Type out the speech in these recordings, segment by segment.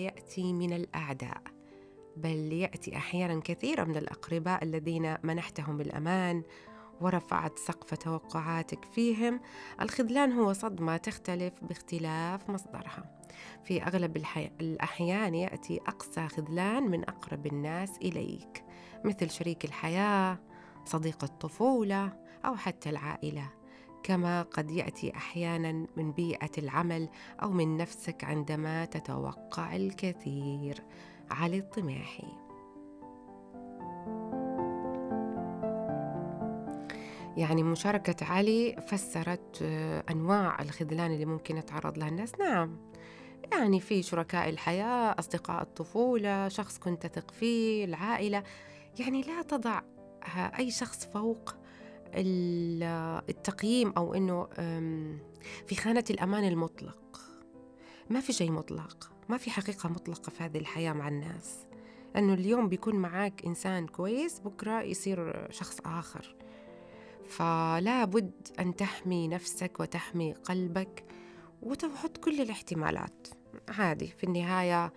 يأتي من الأعداء، بل يأتي أحياناً كثيرا من الأقرباء الذين منحتهم الأمان ورفعت سقف توقعاتك فيهم. الخذلان هو صدمة تختلف باختلاف مصدرها. في أغلب الأحيان يأتي أقصى خذلان من أقرب الناس إليك، مثل شريك الحياة، صديق الطفولة، أو حتى العائلة. كما قد يأتي أحياناً من بيئة العمل أو من نفسك عندما تتوقع الكثير. علي الطماحي. يعني مشاركة علي فسرت أنواع الخذلان اللي ممكن يتعرض لها الناس. نعم، يعني في شركاء الحياة، أصدقاء الطفولة، شخص كنت تثق فيه، العائلة. يعني لا تضع أي شخص فوق التقييم، أو أنه في خانة الأمان المطلق. ما في شيء مطلق، ما في حقيقة مطلقة في هذه الحياة مع الناس، أنه اليوم بيكون معاك إنسان كويس، بكرة يصير شخص آخر. فلا بد أن تحمي نفسك وتحمي قلبك وتحط كل الاحتمالات. عادي في النهاية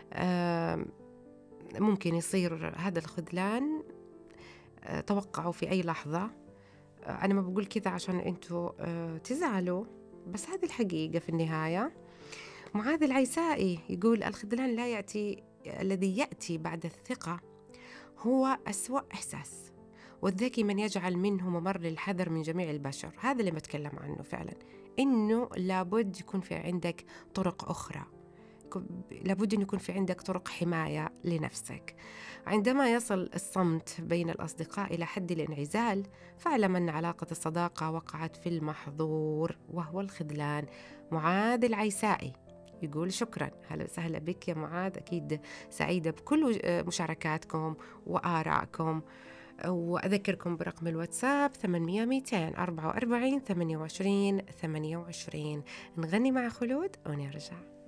ممكن يصير هذا الخذلان، توقعوا في أي لحظة. أنا ما بقول كذا عشان أنتوا تزعلوا، بس هذه الحقيقة في النهاية. معاذ العيسائي يقول: الخذلان لا يأتي، الذي يأتي بعد الثقة هو أسوأ إحساس، والذكي من يجعل منه ممر للحذر من جميع البشر. هذا اللي بتكلم عنه فعلا، إنه لابد يكون في عندك طرق أخرى، لابد أن يكون في عندك طرق حماية لنفسك. عندما يصل الصمت بين الأصدقاء إلى حد الانعزال، فاعلم أن علاقة الصداقة وقعت في المحظور، وهو الخذلان. معاذ العيسائي يقول: شكرا، هلا وسهلا بك يا معاذ، أكيد سعيدة بكل مشاركاتكم وآرائكم. وأذكركم برقم الواتساب 800-244-28-28. نغني مع خلود ونرجع.